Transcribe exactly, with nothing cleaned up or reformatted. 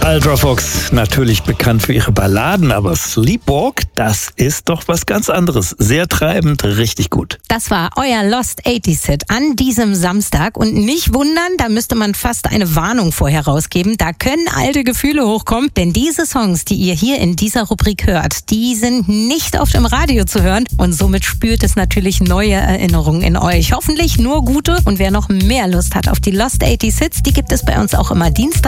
Ultrafox, natürlich bekannt für ihre Balladen, aber Sleepwalk, das ist doch was ganz anderes. Sehr treibend, richtig gut. Das war euer Lost achtziger Hit an diesem Samstag. Und nicht wundern, da müsste man fast eine Warnung vorher rausgeben. Da können alte Gefühle hochkommen, denn diese Songs, die ihr hier in dieser Rubrik hört, die sind nicht oft im Radio zu hören. Und somit spürt es natürlich neue Erinnerungen in euch. Hoffentlich nur gute. Und wer noch mehr Lust hat auf die Lost achtziger Hits, die gibt es bei uns auch immer Dienstag